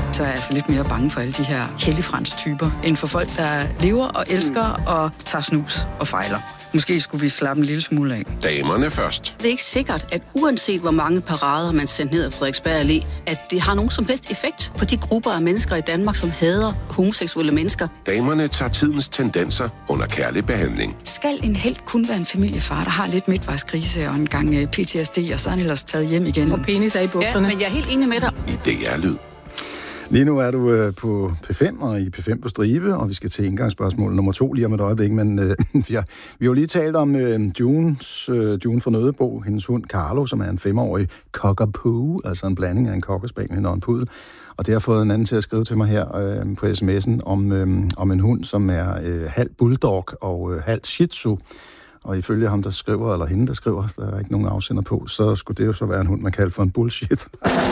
så er jeg altså lidt mere bange for alle de her helligfrans-typer, end for folk, der lever og elsker og tager snus og fejler. Måske skulle vi slappe en lille smule af. Damerne først. Det er ikke sikkert, at uanset hvor mange parader man sendt ned af Frederiksberg Allé, at det har nogen som helst effekt på de grupper af mennesker i Danmark, som hader homoseksuelle mennesker. Damerne tager tidens tendenser under kærlig behandling. Skal en helt kun være en familiefar, der har lidt midtvejskrise og en gang PTSD, og så er han ellers taget hjem igen? Og penis er i bukserne. Ja, men jeg er helt enig med dig. I DR-lyd. Lige nu er du på P5 og i P5 på stribe, og vi skal til indgangsspørgsmål nummer 2 lige om et øjeblik, men vi har jo lige talt om June fra Nødebo, hendes hund Carlo, som er en 5-årig cockapoo, altså en blanding af en cockerspaniel og en puddel, og det har fået en anden til at skrive til mig her på sms'en om en hund, som er halv bulldog og halv shih tzu. Og ifølge ham, der skriver, eller hende, der skriver, der er ikke nogen afsender på, så skulle det jo så være en hund, man kalder for en bullshit.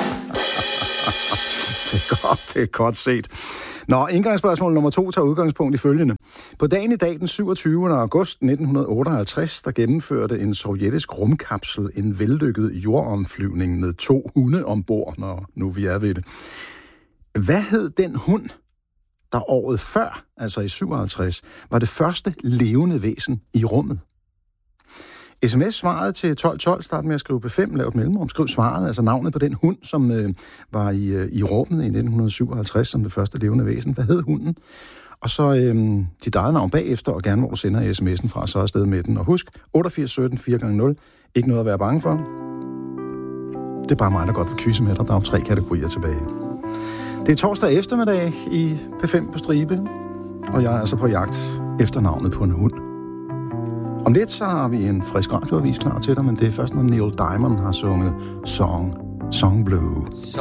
Det er godt set. Nå, indgangsspørgsmål nummer 2 tager udgangspunkt i følgende. På dagen i dag, den 27. august 1958, der gennemførte en sovjetisk rumkapsel en vellykket jordomflyvning med 2 hunde ombord, når nu vi er ved det. Hvad hed den hund, der året før, altså i 57, var det første levende væsen i rummet? SMS-svaret til 1212, start med at skrive P5, lav et mellemrum, skriv svaret, altså navnet på den hund, som var i rummet i 1957 som det første levende væsen. Hvad hed hunden? Og så dit eget navn bagefter, og gerne hvor du sender sms'en fra, så afsted med den. Og husk, 8817 4x0, ikke noget at være bange for. Det er bare mig, der godt vil quizze med dig. Der er jo 3 kategorier tilbage. Det er torsdag eftermiddag i P5 på stribe, og jeg er altså på jagt efter navnet på en hund. Om lidt så har vi en frisk radioavis klar til dig, men det er først, når Neil Diamond har sunget Song Blue.